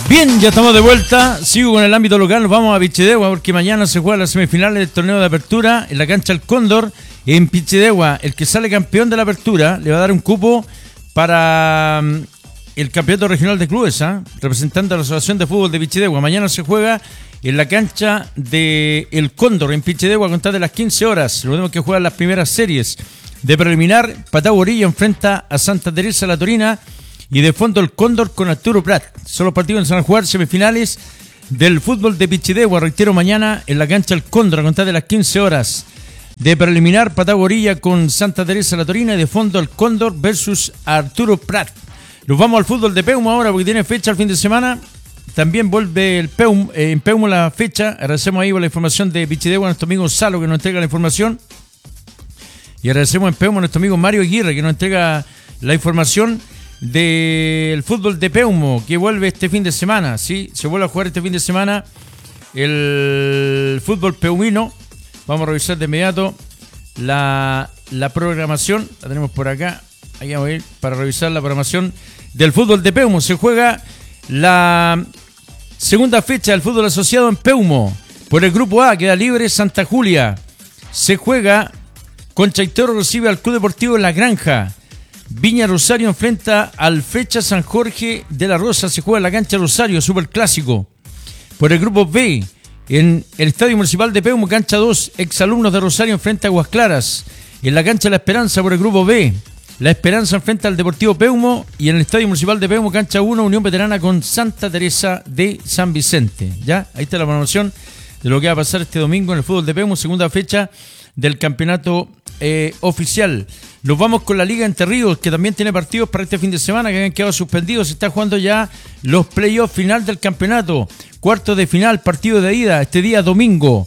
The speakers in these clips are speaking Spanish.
Bien, ya estamos de vuelta. Sigo con el ámbito local. Nos vamos a Pichidegua porque mañana se juegan las semifinales del torneo de apertura en la cancha El Cóndor en Pichidegua. El que sale campeón de la apertura le va a dar un cupo para el campeonato regional de clubes, representando a la Asociación de Fútbol de Pichidegua. Mañana se juega en la cancha de El Cóndor en Pichidegua a contar de las 15 horas. Lo tenemos que jugar las primeras series. De preliminar, Patagua Orilla enfrenta a Santa Teresa La Torina. Y de fondo El Cóndor con Arturo Prat. Son los partidos que se van a jugar semifinales del fútbol de Pichidegua. Reitero, mañana en la cancha El Cóndor a contar de las 15 horas. De preliminar, Patagua Orilla con Santa Teresa La Torina. Y de fondo El Cóndor versus Arturo Prat. Nos vamos al fútbol de Peumo ahora porque tiene fecha el fin de semana. También vuelve el Peumo, en Peumo la fecha. Agradecemos ahí por la información de Pichidegua a nuestro amigo Salo que nos entrega la información. Y agradecemos en Peumo a nuestro amigo Mario Aguirre que nos entrega la información del fútbol de Peumo que vuelve este fin de semana, ¿sí? Se vuelve a jugar este fin de semana el fútbol peumino. Vamos a revisar de inmediato la programación. La tenemos por acá. Ahí vamos a ir para revisar la programación del fútbol de Peumo. Se juega la segunda fecha del fútbol asociado en Peumo. Por el grupo A queda libre Santa Julia. Se juega Concha y Toro recibe al Club Deportivo La Granja. Viña Rosario enfrenta al Fecha San Jorge de la Rosa. Se juega en la cancha Rosario, superclásico. Por el grupo B, en el Estadio Municipal de Peumo, cancha 2, exalumnos de Rosario enfrenta a Aguas Claras. En la cancha La Esperanza, por el grupo B, La Esperanza enfrenta al Deportivo Peumo. Y en el Estadio Municipal de Peumo, cancha 1, Unión Veterana con Santa Teresa de San Vicente. ¿Ya? Ahí está la programación de lo que va a pasar este domingo en el fútbol de Peumo, segunda fecha del campeonato oficial. Nos vamos con la Liga Entre Ríos, que también tiene partidos para este fin de semana que habían quedado suspendidos. Se está jugando ya los playoffs final del campeonato. Cuartos de final, partido de ida, este día domingo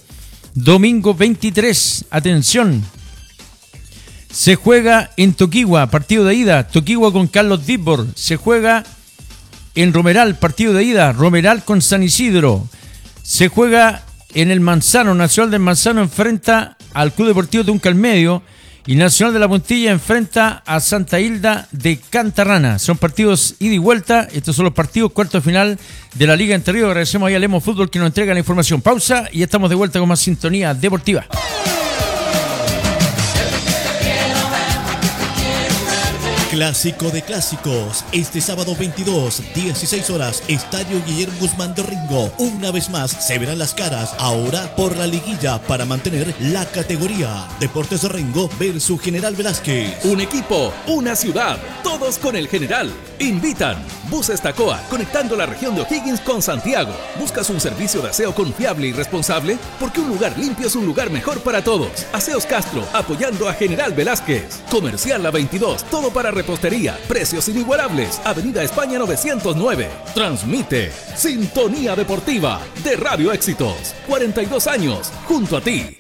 23. Atención. Se juega en Toquigua, partido de ida. Toquigua con Carlos Díbor. Se juega en Romeral, partido de ida. Romeral con San Isidro. Se juega en el Manzano. Nacional del Manzano enfrenta al Club Deportivo Tuncalmedio. Y Nacional de la Puntilla enfrenta a Santa Hilda de Cantarrana. Son partidos ida y vuelta. Estos son los partidos cuarto de final de la Liga Entre Ríos. Agradecemos ahí a Lemo Fútbol que nos entrega la información. Pausa y estamos de vuelta con más sintonía deportiva. Clásico de clásicos, este sábado 22, 16 horas, Estadio Guillermo Guzmán de Ringo. Una vez más se verán las caras, ahora por la liguilla para mantener la categoría. Deportes de Rengo versus General Velázquez. Un equipo, una ciudad, todos con el General. Invitan Buses Tacoa, conectando la región de O'Higgins con Santiago. ¿Buscas un servicio de aseo confiable y responsable? Porque un lugar limpio es un lugar mejor para todos. Aseos Castro, apoyando a General Velázquez. Comercial La 22, todo para repostería, precios inigualables. Avenida España 909. Transmite Sintonía Deportiva de Radio Éxitos. 42 años, junto a ti.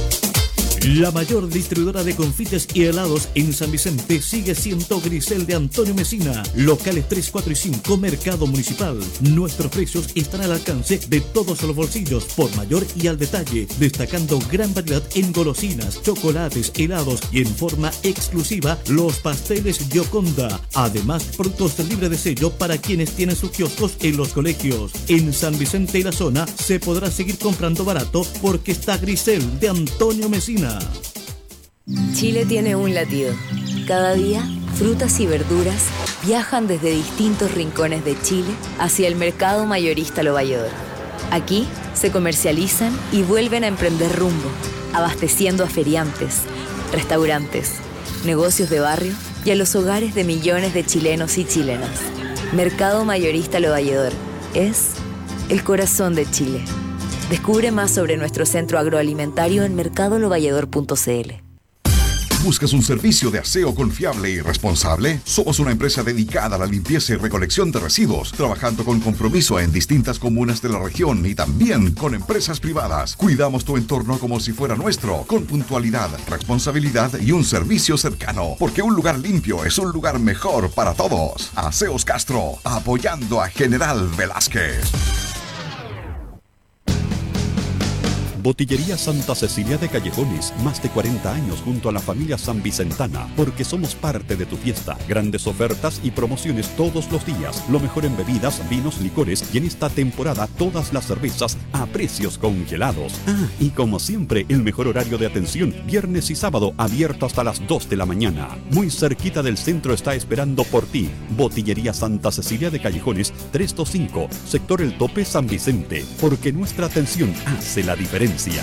La mayor distribuidora de confites y helados en San Vicente sigue siendo Grisel de Antonio Mesina. Locales 3, 4 y 5, Mercado Municipal. Nuestros precios están al alcance de todos los bolsillos, por mayor y al detalle, destacando gran variedad en golosinas, chocolates, helados y en forma exclusiva los pasteles Gioconda. Además, productos libres de sello para quienes tienen sus kioscos en los colegios. En San Vicente y la zona se podrá seguir comprando barato porque está Grisel de Antonio Mesina. Chile tiene un latido. Cada día, frutas y verduras viajan desde distintos rincones de Chile hacia el mercado mayorista Lo Valledor. Aquí se comercializan y vuelven a emprender rumbo, abasteciendo a feriantes, restaurantes, negocios de barrio y a los hogares de millones de chilenos y chilenas. Mercado mayorista Lo Valledor es el corazón de Chile. Descubre más sobre nuestro centro agroalimentario en mercadolovalledor.cl. ¿Buscas un servicio de aseo confiable y responsable? Somos una empresa dedicada a la limpieza y recolección de residuos, trabajando con compromiso en distintas comunas de la región y también con empresas privadas. Cuidamos tu entorno como si fuera nuestro, con puntualidad, responsabilidad y un servicio cercano, porque un lugar limpio es un lugar mejor para todos. Aseos Castro, apoyando a General Velázquez. Botillería Santa Cecilia de Callejones, más de 40 años junto a la familia San Vicentana, porque somos parte de tu fiesta. Grandes ofertas y promociones todos los días, lo mejor en bebidas, vinos, licores y en esta temporada todas las cervezas a precios congelados. Y como siempre, el mejor horario de atención, viernes y sábado abierto hasta las 2 de la mañana. Muy cerquita del centro está esperando por ti. Botillería Santa Cecilia de Callejones 325, sector El Tope, San Vicente, porque nuestra atención hace la diferencia.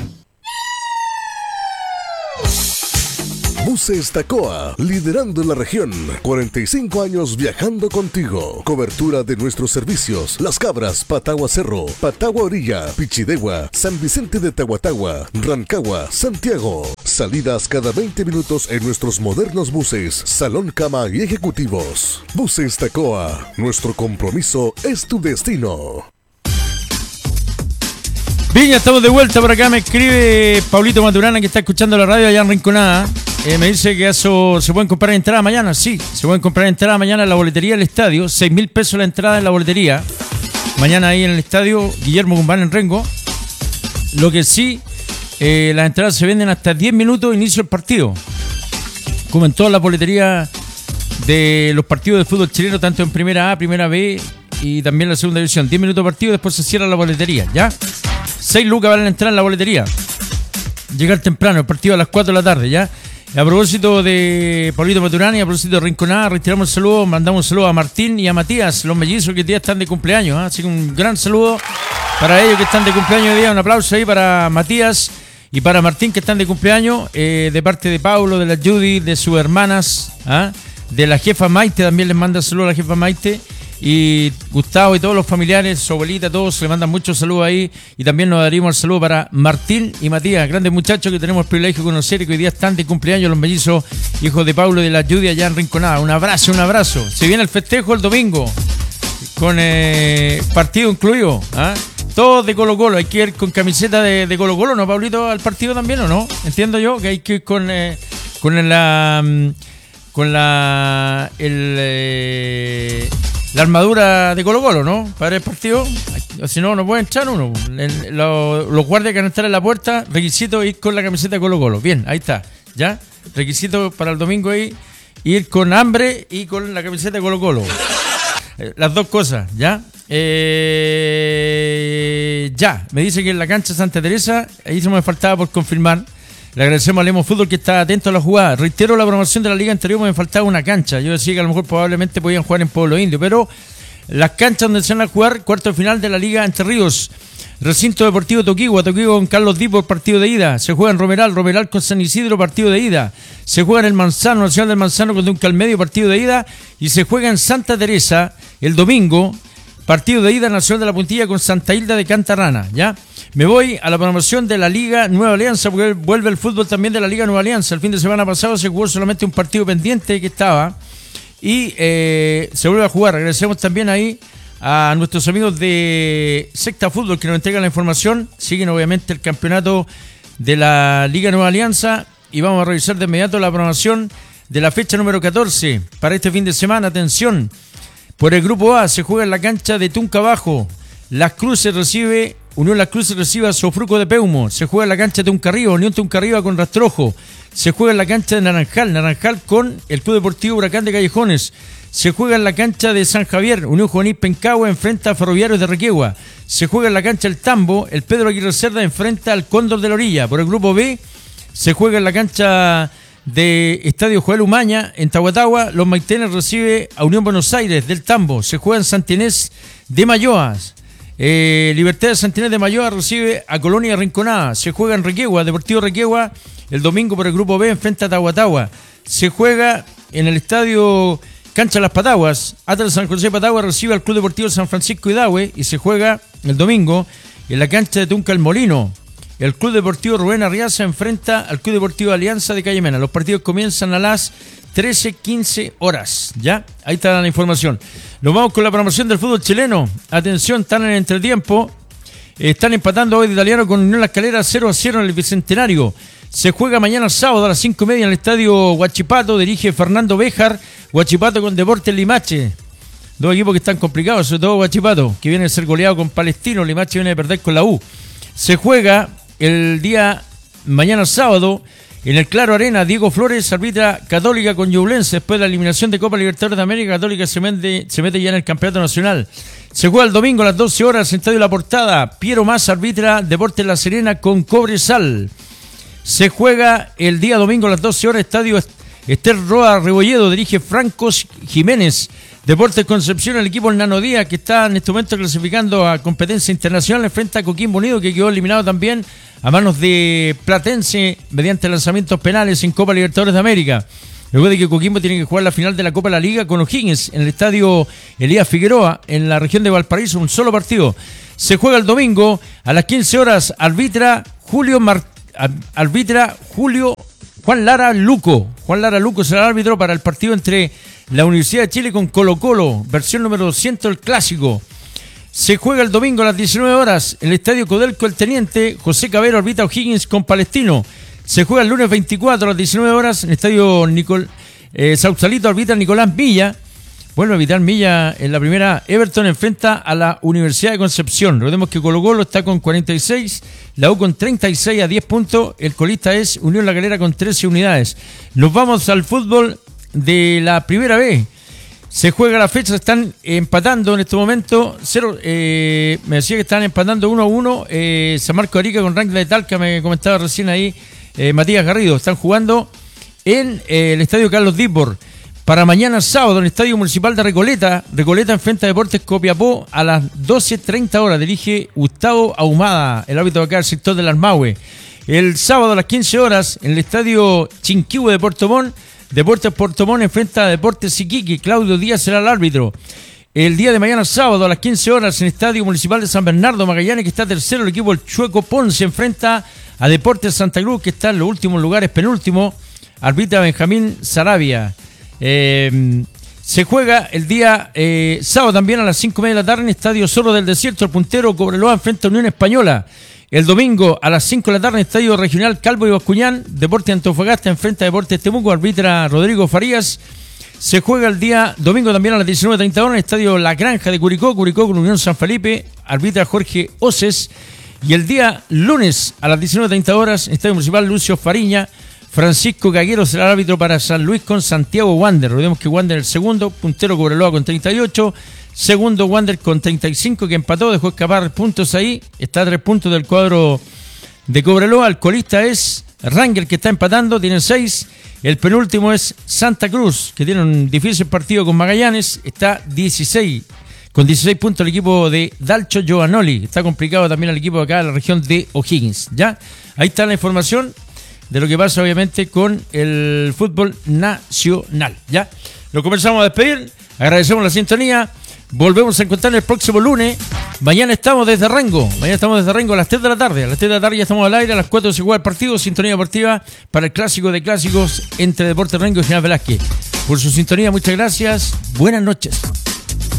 Buses Tacoa, liderando la región. 45 años viajando contigo. Cobertura de nuestros servicios: Las Cabras, Patagua Cerro, Patagua Orilla, Pichidegua, San Vicente de Tahuatahua, Rancagua, Santiago. Salidas cada 20 minutos en nuestros modernos buses, salón, cama y ejecutivos. Buses Tacoa, nuestro compromiso es tu destino. Bien, ya estamos de vuelta por acá. Me escribe Paulito Maturana, que está escuchando la radio allá en Rinconada. Me dice que eso se pueden comprar entradas mañana. Sí, se pueden comprar entradas mañana en la boletería del estadio. 6.000 pesos la entrada en la boletería. Mañana ahí en el estadio Guillermo Gumbán en Rengo. Lo que sí, las entradas se venden hasta 10 minutos de inicio del partido. Como en todas las boleterías de los partidos de fútbol chileno, tanto en primera A, primera B y también la segunda división. 10 minutos de partido, después se cierra la boletería, ¿ya? 6 lucas vale la entrada en la boletería. Llegar temprano, el partido a las 4 de la tarde, ¿ya? A propósito de Paulito Maturana y a propósito de Rinconada, retiramos el saludo, mandamos un saludo a Martín y a Matías, los mellizos que hoy día están de cumpleaños, ¿eh? Así que un gran saludo para ellos que están de cumpleaños hoy día. Un aplauso ahí para Matías y para Martín, que están de cumpleaños, de parte de Paulo, de la Judy, de sus hermanas, ¿eh? De la jefa Maite, también les manda saludos a la jefa Maite. Y Gustavo y todos los familiares, su abuelita, todos le mandan muchos saludos ahí. Y también nos daríamos el saludo para Martín y Matías, grandes muchachos que tenemos el privilegio de conocer y que hoy día están de cumpleaños, los mellizos hijos de Pablo y de la Judy allá en Rinconada. Un abrazo, un abrazo. Se viene el festejo el domingo, con partido incluido, ¿eh? Todos de Colo Colo, hay que ir con camiseta de Colo Colo, ¿no, Pablito? ¿Al partido también o no? Entiendo yo que hay que ir con la armadura de Colo Colo, ¿no? Para el partido, si no, no puede entrar uno. Los guardias que van a estar en la puerta, requisito ir con la camiseta de Colo Colo. Bien, ahí está, ¿ya? Requisito para el domingo ahí, ir con hambre y con la camiseta de Colo Colo. Las dos cosas, ¿ya? Ya, me dice que en la cancha Santa Teresa, ahí se me faltaba por confirmar. Le agradecemos a Lemo Fútbol que está atento a la jugada. Reitero la promoción de la liga anterior, me faltaba una cancha. Yo decía que a lo mejor probablemente podían jugar en Pueblo Indio, pero las canchas donde se van a jugar cuarto de final de la Liga Entre Ríos. Recinto Deportivo Toquigua con Carlos Dipo, partido de ida. Se juega en Romeral con San Isidro, partido de ida. Se juega en el Manzano, Nacional del Manzano con Duncal Medio, partido de ida. Y se juega en Santa Teresa el domingo, partido de ida, Nacional de la Puntilla con Santa Hilda de Cantarrana, ¿ya? Me voy a la promoción de la Liga Nueva Alianza, porque vuelve el fútbol también de la Liga Nueva Alianza. El fin de semana pasado se jugó solamente un partido pendiente que estaba y se vuelve a jugar. Agradecemos también ahí a nuestros amigos de Secta Fútbol que nos entregan la información. Siguen obviamente el campeonato de la Liga Nueva Alianza y vamos a revisar de inmediato la promoción de la fecha número 14 para este fin de semana. Atención, por el grupo A se juega en la cancha de Tunca Bajo. Unión Las Cruces recibe a Sofruco de Peumo. Se juega en la cancha de Tunca Arriba, Unión Tunca Arriba con Rastrojo. Se juega en la cancha de Naranjal con el Club Deportivo Huracán de Callejones. Se juega en la cancha de San Javier, Unión Juvenil Pencahua enfrenta a Ferroviarios de Requegua. Se juega en la cancha del Tambo, el Pedro Aguirre Cerda enfrenta al Cóndor de la Orilla. Por el grupo B se juega en la cancha de Estadio Joel Umaña en Tahuatahua. Los Maitenes recibe a Unión Buenos Aires del Tambo. Se juega en Santinés de Mayoas. Libertad de Santinés de Mayoa recibe a Colonia Rinconada. Se juega en Requegua, Deportivo Requegua, el domingo por el grupo B enfrenta a Tahuatahua. Se juega en el estadio Cancha Las Pataguas. Atlas San José de Patagua recibe al Club Deportivo San Francisco Idahue y se juega el domingo en la cancha de Tunca el Molino. El Club Deportivo Rubén Arriaza enfrenta al Club Deportivo Alianza de Calle Mena. Los partidos comienzan a las 13:15 horas. ¿Ya? Ahí está la información. Nos vamos con la promoción del fútbol chileno. Atención, están en el entretiempo. Están empatando hoy de Italiano con Unión La Calera 0-0 en el Bicentenario. Se juega mañana sábado a las 5:30 en el estadio Huachipato. Dirige Fernando Béjar. Huachipato con Deportes Limache. Dos equipos que están complicados, sobre todo Huachipato, que viene a ser goleado con Palestino. Limache viene a perder con la U. Se juega el día mañana sábado, en el Claro Arena, Diego Flores arbitra Católica con Ñublense. Después de la eliminación de Copa Libertadores de América, Católica se mete ya en el Campeonato Nacional. Se juega el domingo a las 12 horas en Estadio La Portada. Piero Mas arbitra Deportes La Serena con Cobresal. Se juega el día domingo a las 12 horas, Estadio Ester Roa Rebolledo, dirige Franco Jiménez. Deportes Concepción, el equipo Nano Díaz, que está en este momento clasificando a competencia internacional, enfrenta a Coquimbo Unido, que quedó eliminado también a manos de Platense mediante lanzamientos penales en Copa Libertadores de América. Luego de que Coquimbo tiene que jugar la final de la Copa de la Liga con O'Higgins en el estadio Elías Figueroa, en la región de Valparaíso, un solo partido. Se juega el domingo a las 15 horas, arbitra Juan Lara Luco. Juan Lara Luco será el árbitro para el partido entre la Universidad de Chile con Colo-Colo, versión número 200 del Clásico. Se juega el domingo a las 19 horas en el Estadio Codelco El Teniente. José Cabero arbitra O'Higgins con Palestino. Se juega el lunes 24 a las 19 horas en el Estadio Sausalito, arbitra Nicolás Milla. Vuelve a arbitrar Milla en la primera. Everton enfrenta a la Universidad de Concepción. Recordemos que Colo-Colo está con 46, la U con 36 a 10 puntos. El colista es Unión La Calera con 13 unidades. Nos vamos al fútbol de la primera B. Se juega la fecha, están empatando en este momento. Me decía que están empatando 1-1. San Marco de Arica con Rancagua de Talca, me comentaba recién ahí Matías Garrido. Están jugando en el Estadio Carlos Dípor. Para mañana sábado en el Estadio Municipal de Recoleta. Recoleta enfrenta a Deportes Copiapó a las 12:30 horas. Dirige Gustavo Ahumada, el árbitro de acá del sector del Armahue. El sábado a las 15 horas en el Estadio Chinquihue de Puerto Montt, Deportes Puerto Montt enfrenta a Deportes Iquique. Claudio Díaz será el árbitro. El día de mañana sábado a las 15 horas en el Estadio Municipal de San Bernardo, Magallanes, que está tercero, el equipo El Chueco Ponce enfrenta a Deportes Santa Cruz, que está en los últimos lugares, penúltimo. Arbitra Benjamín Sarabia. Se juega el día sábado también a las 5:30 de la tarde en Estadio Zorro del Desierto. El puntero Cobreloa enfrenta a Unión Española. El domingo a las 5 de la tarde en Estadio Regional Calvo y Bascuñán, Deportes Antofagasta enfrenta a Deportes Temuco, arbitra Rodrigo Farías. Se juega el día domingo también a las 19:30 horas en el Estadio La Granja de Curicó con Unión San Felipe, arbitra Jorge Oces. Y el día lunes a las 19:30 horas en el Estadio Municipal Lucio Fariña, Francisco Caguero será el árbitro para San Luis con Santiago Wander. Recordemos que Wander el segundo, puntero Cobreloa con 38, segundo Wander con 35, que empató, dejó escapar puntos ahí, está a 3 puntos del cuadro de Cobreloa. El colista es Ranger, que está empatando, tiene 6. El penúltimo es Santa Cruz, que tiene un difícil partido con Magallanes, está 16. Con 16 puntos el equipo de Dalcho Giovanoli. Está complicado también el equipo de acá de la región de O'Higgins. ¿Ya? Ahí está la información de lo que pasa obviamente con el fútbol nacional. ¿Ya? Lo comenzamos a despedir. Agradecemos la sintonía. Volvemos a encontrar el próximo lunes. Mañana estamos desde Rengo. A las 3 de la tarde. A las 3 de la tarde ya estamos al aire. A las 4 se juega el partido. Sintonía deportiva para el clásico de clásicos entre Deportes Rengo y General Velázquez. Por su sintonía, muchas gracias. Buenas noches.